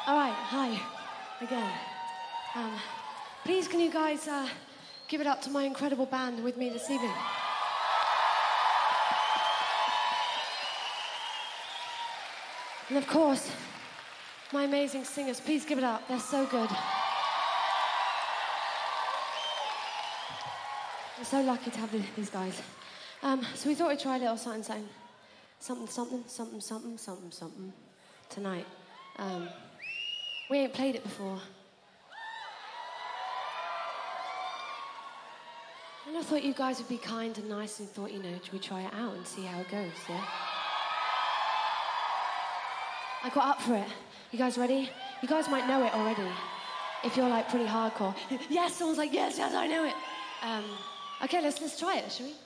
All right, hi, again. Please, can you guys give it up to my incredible band with me this evening? And of course, my amazing singers, please give it up. They're so good. I'm so lucky to have these guys. So we thought we'd try a little something tonight. We ain't played it before. And I thought you guys would be kind and nice and thought, should we try it out and see how it goes, yeah? I got up for it. You guys ready? You guys might know it already. If you're like pretty hardcore. Yes, someone's like, yes, I know it. Okay, let's try it, shall we?